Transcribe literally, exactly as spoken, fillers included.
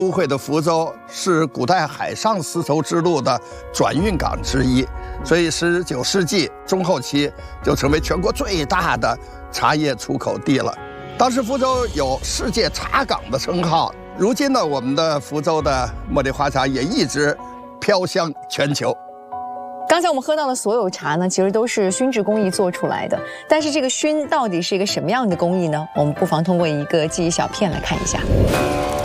都会的福州是古代海上丝绸之路的转运港之一，所以十九世纪中后期就成为全国最大的茶叶出口地了。当时福州有世界茶港的称号，如今呢，我们的福州的茉莉花茶也一直飘香全球。 刚才我们喝到的所有茶呢，其实都是熏制工艺做出来的。但是这个熏到底是一个什么样的工艺呢？我们不妨通过一个记忆小片来看一下。